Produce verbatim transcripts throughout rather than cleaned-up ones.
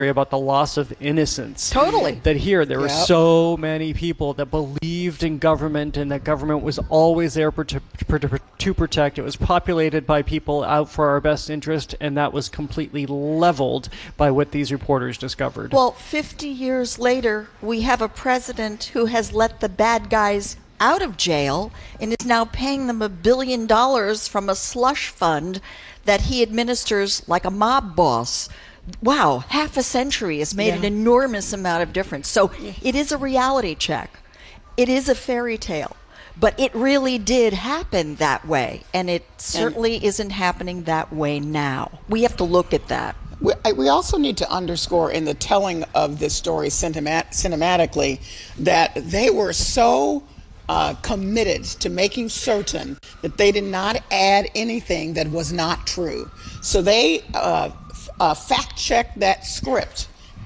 about the loss of innocence. Totally. That here there Yep. were so many people that believed in government and that government was always there to, to protect. It was populated by people out for our best interest, and that was completely leveled by what these reporters discovered. Well, fifty years later, we have a president who has let the bad guys out of jail and is now paying them a billion dollars from a slush fund that he administers like a mob boss. Wow, half a century has made Yeah. an enormous amount of difference. So it is a reality check. It is a fairy tale. But it really did happen that way. And it certainly and isn't happening that way now. We have to look at that. We, I, we also need to underscore in the telling of this story cinema, cinematically that they were so uh, committed to making certain that they did not add anything that was not true. So they uh, Uh, fact-check that script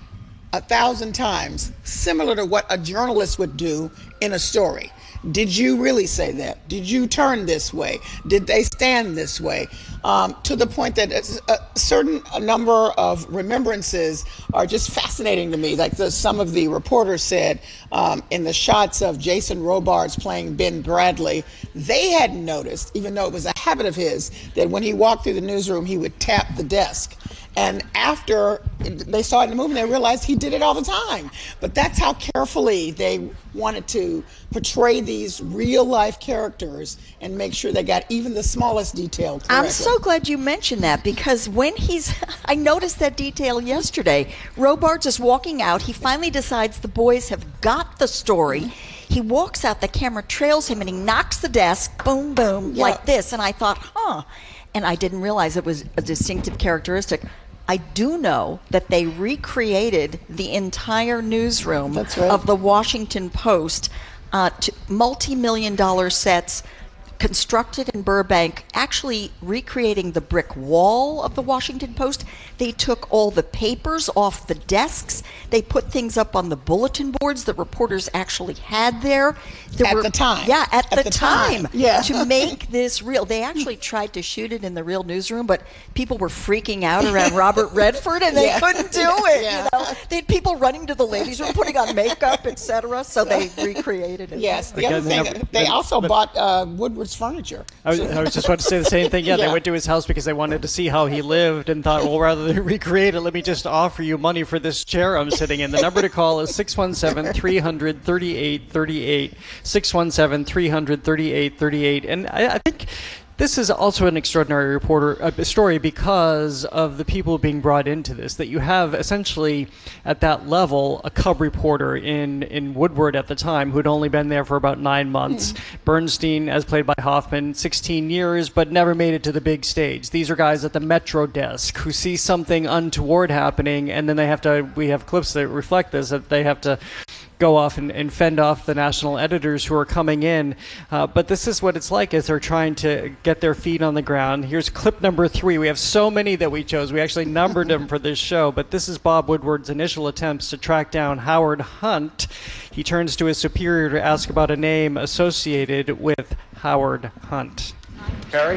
a thousand times, similar to what a journalist would do in a story. Did you really say that? Did you turn this way? Did they stand this way? Um, to the point that a, a certain number of remembrances are just fascinating to me. Like the, some of the reporters said um, in the shots of Jason Robards playing Ben Bradley, they hadn't noticed, even though it was a habit of his, that when he walked through the newsroom, he would tap the desk. And after they saw it in the movie, they realized he did it all the time. But that's how carefully they wanted to portray these real-life characters and make sure they got even the smallest detail correctly. I'm so glad you mentioned that, because when he's, I noticed that detail yesterday. Robards is walking out. He finally decides the boys have got the story. He walks out, the camera trails him, and he knocks the desk, boom, boom, Yeah. like this. And I thought, huh. And I didn't realize it was a distinctive characteristic. I do know that they recreated the entire newsroom That's right. of the Washington Post, uh, to multi-million dollar sets constructed in Burbank, actually recreating the brick wall of the Washington Post. They took all the papers off the desks. They put things up on the bulletin boards that reporters actually had there. There At were- the time. Yeah, at, At the, the time. time. Yeah. To make this real. They actually tried to shoot it in the real newsroom, but people were freaking out around Robert Redford, and they Yeah. couldn't do it. Yeah. You know? They had people running to the ladies' room, putting on makeup, et cetera, so they recreated it. Yes. The Again, other thing, never- they but- also but- bought uh, Woodward's furniture. I was, I was just about to say the same thing. Yeah, Yeah. they went to his house because they wanted to see how he lived and thought, well, rather than recreate it, let me just offer you money for this chair I'm sitting in. The number to call is six one seven, three hundred, thirty-eight thirty-eight, six one seven, three hundred, thirty-eight thirty-eight. And I, I think this is also an extraordinary reporter uh, story because of the people being brought into this, that you have essentially at that level a cub reporter in, in Woodward at the time who'd only been there for about nine months. Mm. Bernstein, as played by Hoffman, sixteen years, but never made it to the big stage. These are guys at the Metro desk who see something untoward happening, and then they have to, we have clips that reflect this, that they have to go off and, and fend off the national editors who are coming in. Uh, but this is what it's like as they're trying to get their feet on the ground. Here's clip number three. We have so many that we chose. We actually numbered them for this show, but this is Bob Woodward's initial attempts to track down Howard Hunt. He turns to his superior to ask about a name associated with Howard Hunt. Carrie?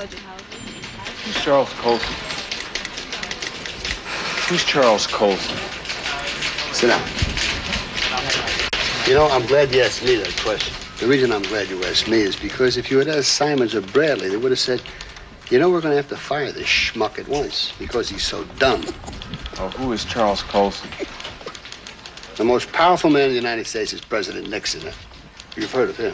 Who's Charles Colson? Who's Charles Colson? Sit down. You know, I'm glad you asked me that question. The reason I'm glad you asked me is because if you had asked Simons or Bradley, they would have said, you know, we're going to have to fire this schmuck at once because he's so dumb. Oh, who is Charles Colson? The most powerful man in the United States is President Nixon. You've heard of him.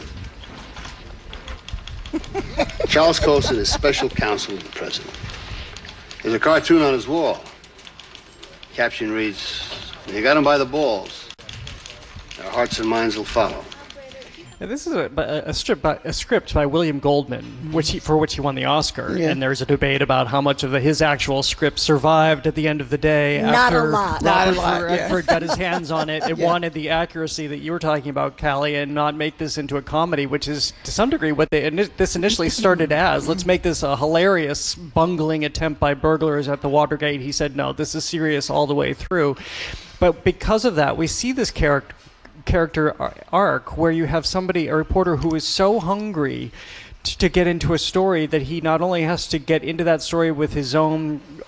Charles Colson is special counsel to the president. There's a cartoon on his wall. Caption reads, you got him by the balls. Our hearts and minds will follow. Now, this is a, a, strip by, a script by William Goldman, which he, for which he won the Oscar. Yeah. And there's a debate about how much of the, his actual script survived at the end of the day. Not after a lot. Not a Robert lot, yeah. Redford got his hands on it. It Yeah. wanted the accuracy that you were talking about, Callie, and not make this into a comedy, which is to some degree what they, this initially started as. Let's make this a hilarious, bungling attempt by burglars at the Watergate. He said, no, this is serious all the way through. But because of that, we see this character character arc where you have somebody, a reporter who is so hungry t- to get into a story that he not only has to get into that story with his own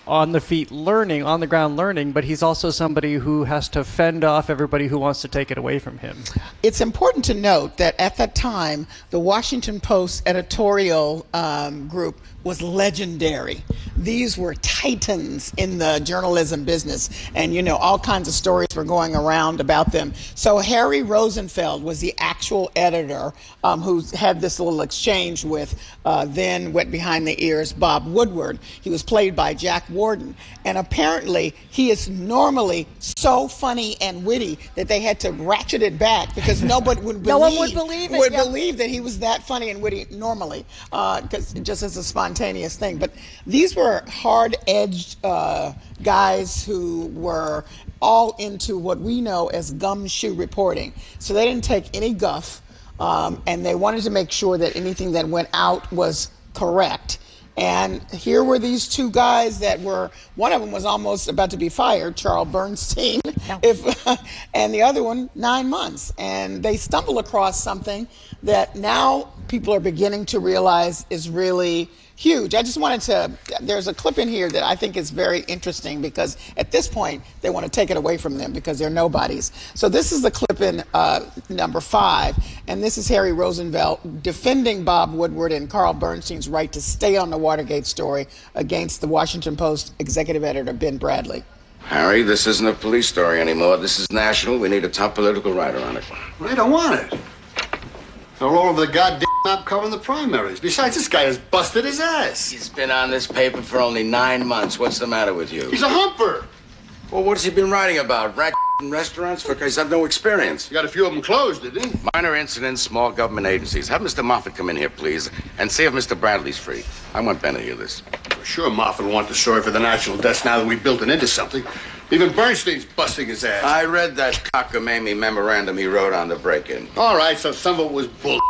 on the feet learning, on the ground learning, but he's also somebody who has to fend off everybody who wants to take it away from him. It's important to note that at that time, the Washington Post editorial um, group was legendary. These were titans in the journalism business, and you know, all kinds of stories were going around about them. So Harry Rosenfeld was the actual editor um, who had this little exchange with uh, then wet behind the ears Bob Woodward. He was played by Jack Warden, and apparently he is normally so funny and witty that they had to ratchet it back because nobody would believe, no one would believe it, would yeah. believe that he was that funny and witty normally, because uh, just as a spontaneous thing. But these were hard-edged uh, guys who were all into what we know as gumshoe reporting. So they didn't take any guff, um, and they wanted to make sure that anything that went out was correct. And here were these two guys that were, one of them was almost about to be fired, Charles Bernstein, no. if, and the other one, nine months. And they stumbled across something that now people are beginning to realize is really huge. I just wanted to, there's a clip in here that I think is very interesting because at this point, they want to take it away from them because they're nobodies. So this is the clip in uh, number five, and this is Harry Rosenfeld defending Bob Woodward and Carl Bernstein's right to stay on the Watergate story against the Washington Post executive editor, Ben Bradley. Harry, this isn't a police story anymore. This is national. We need a top political writer on it. I don't want it. They're all over the goddamn map covering the primaries. Besides, this guy has busted his ass. He's been on this paper for only nine months. What's the matter with you? He's a humper. Well, what's he been writing about? Rat in restaurants? For he's had no experience. You got a few of them closed, didn't he? Minor incidents, small government agencies. Have Mister Moffat come in here, please, and see if Mister Bradley's free. I want Ben to hear this. Well, sure, Moffat will want the story for the national desk now that we've built it into something. Even Bernstein's busting his ass. I read that cockamamie memorandum he wrote on the break-in. All right, so some of it was bull.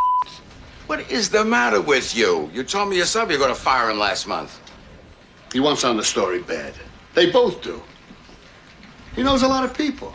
What is the matter with you? You told me yourself you're going to fire him last month. He wants on the story bad. They both do. He knows a lot of people.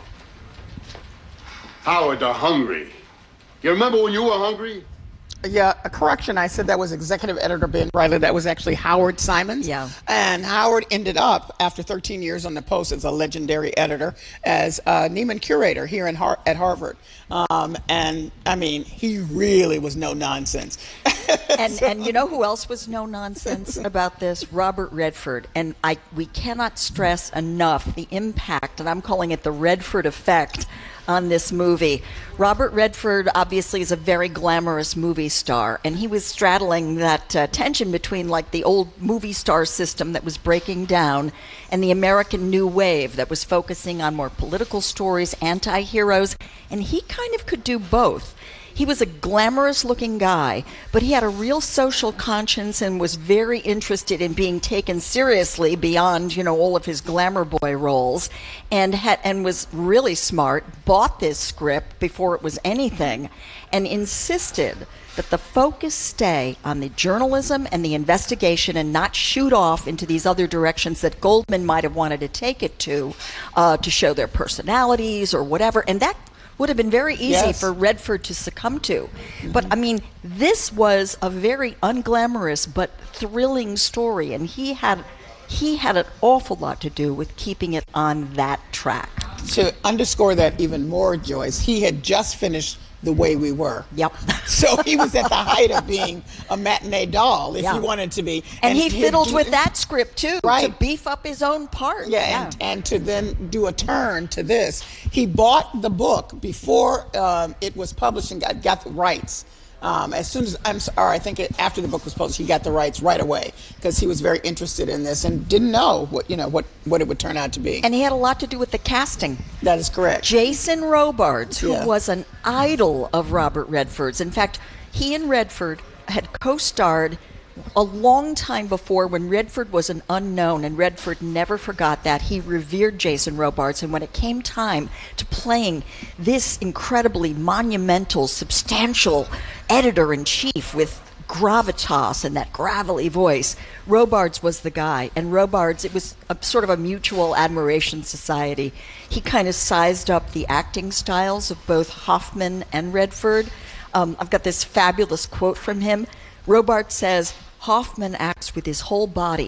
Howard, they're hungry. You remember when you were hungry? Yeah, a correction. I said that was executive editor Ben Bradley. That was actually Howard Simons. Yeah. And Howard ended up, after thirteen years on the Post as a legendary editor, as a Neiman curator here in Har- at Harvard. Um, and, I mean, he really was no nonsense. and so. and you know who else was no nonsense about this? Robert Redford. And I we cannot stress enough the impact, and I'm calling it the Redford effect, on this movie. Robert Redford obviously is a very glamorous movie star, and he was straddling that uh, tension between like the old movie star system that was breaking down and the American New Wave that was focusing on more political stories, anti-heroes, and he kind of could do both. He was a glamorous-looking guy, but he had a real social conscience and was very interested in being taken seriously beyond, you know, all of his glamour boy roles, and had and was really smart, bought this script before it was anything, and insisted that the focus stay on the journalism and the investigation and not shoot off into these other directions that Goldman might have wanted to take it to, uh, to show their personalities or whatever, and that would have been very easy yes. for Redford to succumb to. Mm-hmm. But, I mean, this was a very unglamorous but thrilling story, and he had he had an awful lot to do with keeping it on that track. To underscore that even more, Joyce, he had just finished The Way We Were. Yep. So he was at the height of being a matinee doll, if yeah. he wanted to be. And, and he fiddled do, with that script, too, right. to beef up his own part. Yeah, yeah. And, and to then do a turn to this. He bought the book before um, it was published and got, got the rights. Um, as soon as, I'm sorry, I think it, after the book was published, he got the rights right away because he was very interested in this and didn't know what, you know, what, what it would turn out to be. And he had a lot to do with the casting. That is correct. Jason Robards, who yeah. was an idol of Robert Redford's. In fact, he and Redford had co-starred a long time before when Redford was an unknown, and Redford never forgot that. He revered Jason Robards, and when it came time to playing this incredibly monumental, substantial editor-in-chief with gravitas and that gravelly voice, Robards was the guy. And Robards, it was a, sort of a mutual admiration society. He kind of sized up the acting styles of both Hoffman and Redford. Um, I've got this fabulous quote from him. Robards says, "Hoffman acts with his whole body.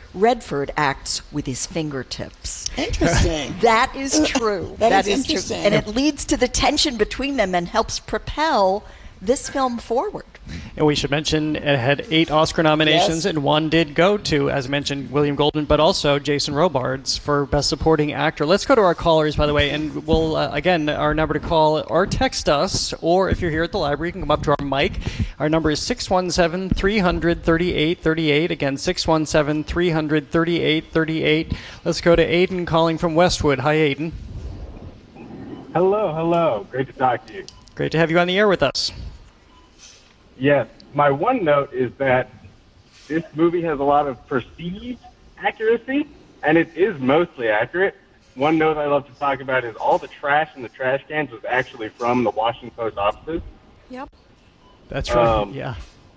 Redford acts with his fingertips. Interesting. That is true. that, that is, is interesting. true. And it leads to the tension between them and helps propel this film forward. And we should mention it had eight Oscar nominations, Yes. and one did go to, as mentioned, William Goldman, but also Jason Robards for Best Supporting Actor. Let's go to our callers, by the way, and we'll, uh, again, our number to call or text us, or if you're here at the library, you can come up to our mic. Our number is six one seven, three hundred, thirty-eight thirty-eight. Again, six one seven, three hundred, thirty-eight thirty-eight. Let's go to Aiden calling from Westwood. Hi, Aiden. Hello, hello. Great to talk to you. Great to have you on the air with us. Yes, my one note is that this movie has a lot of perceived accuracy, and it is mostly accurate. One note I love to talk about is all the trash in the trash cans was actually from the Washington Post offices. Yep. That's right, Um, yeah.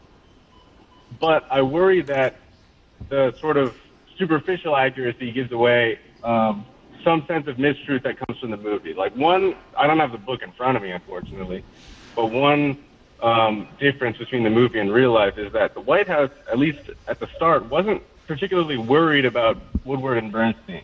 But I worry that the sort of superficial accuracy gives away um, some sense of mistruth that comes from the movie. Like one, I don't have the book in front of me, unfortunately, but one um, difference between the movie and real life is that the White House, at least at the start, wasn't particularly worried about Woodward and Bernstein.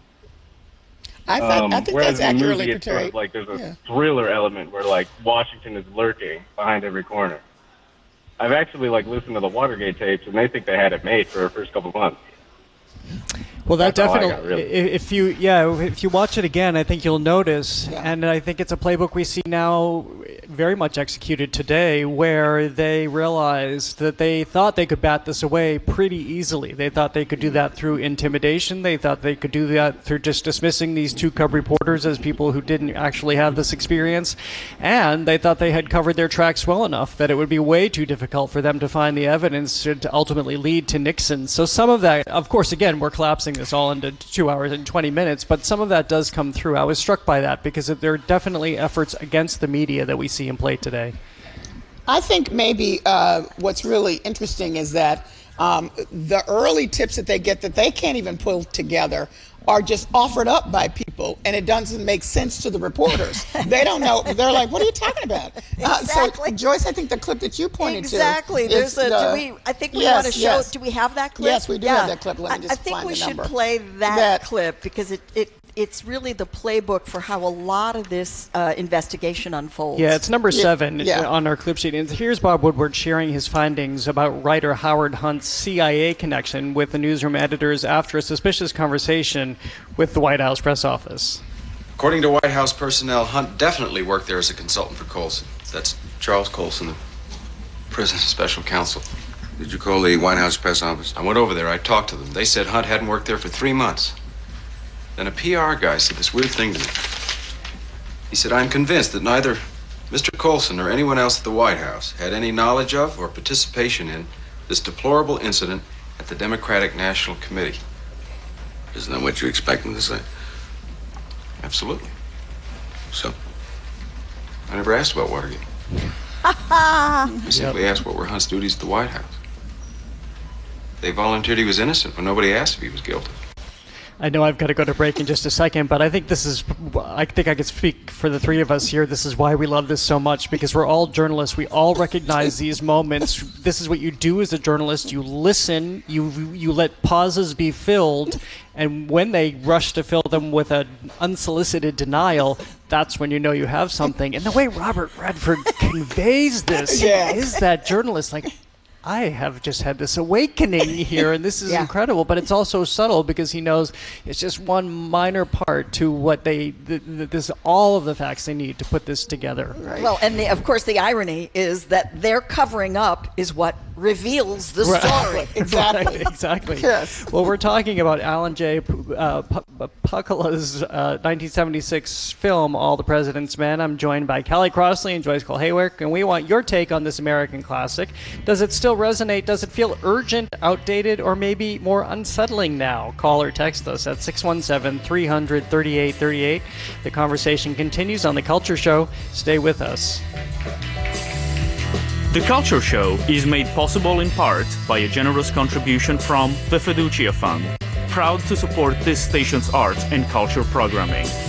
I, thought, Um, I think whereas that's in the accurately movie, it's sort portrayed. of like there's a Yeah. thriller element where like Washington is lurking behind every corner. I've actually like listened to the Watergate tapes, and they think they had it made for the first couple of months. Well, that That's all I definitely. got, really. i- If you, yeah, if you watch it again, I think you'll notice, Yeah. and I think it's a playbook we see now, very much executed today, where they realized that they thought they could bat this away pretty easily. They thought they could do that through intimidation. They thought they could do that through just dismissing these two cub reporters as people who didn't actually have this experience, and they thought they had covered their tracks well enough that it would be way too difficult for them to find the evidence to ultimately lead to Nixon. So some of that, of course, again, we're collapsing this all into two hours and twenty minutes, but some of that does come through. I was struck by that because there are definitely efforts against the media that we see in play today. I think maybe uh, what's really interesting is that um, the early tips that they get that they can't even pull together are just offered up by people, and it doesn't make sense to the reporters. They don't know. They're like, "What are you talking about?" Uh, Exactly. so, Joyce, I think the clip that you pointed Exactly. to. There's is a. the- do we? I think we Yes, want to show. yes. Do we have that clip? Yes, we do have that clip. Let me I, just I think find we the should number. play that, That- clip because it, it it's really the playbook for how a lot of this uh, investigation unfolds. Yeah, it's number seven yeah. on our clip sheet. And here's Bob Woodward sharing his findings about writer Howard Hunt's C I A connection with the newsroom editors after a suspicious conversation with the White House press office. According to White House personnel, Hunt definitely worked there as a consultant for Colson. That's Charles Colson, the president's special counsel. Did you call the White House press office? I went over there. I talked to them. They said Hunt hadn't worked there for three months. Then a P R guy said this weird thing to me. He said, I'm convinced that neither Mister Colson or anyone else at the White House had any knowledge of or participation in this deplorable incident at the Democratic National Committee. Isn't that what you expect them to say? Absolutely. So, I never asked about Watergate. I simply asked what were Hunt's duties at the White House. They volunteered he was innocent when nobody asked if he was guilty. I know I've got to go to break in just a second, but I think this is, I think I could speak for the three of us here. This is why we love this so much, because we're all journalists. We all recognize these moments. This is what you do as a journalist. You listen, you you let pauses be filled, and when they rush to fill them with an unsolicited denial, that's when you know you have something. And the way Robert Redford conveys this, Yeah. is that journalist, like, I have just had this awakening here, and this is Yeah. incredible. But it's also subtle because he knows it's just one minor part to what they, th- th- this, all of the facts they need to put this together. Well, and the, of course, the irony is that their covering up is what reveals the Right. story. Exactly. Right, exactly. Yes. Well, we're talking about Alan J. P- uh, P- Pakula's uh, nineteen seventy-six film, All the President's Men. I'm joined by Callie Crossley and Joyce Cole-Haywick, and we want your take on this American classic. Does it still resonate? Does it feel urgent, outdated, or maybe more unsettling now? Call or text us at six one seven, three hundred, thirty-eight thirty-eight. The conversation continues on The Culture Show. Stay with us. The Culture Show is made possible in part by a generous contribution from the Fiducia Fund, proud to support this station's arts and culture programming.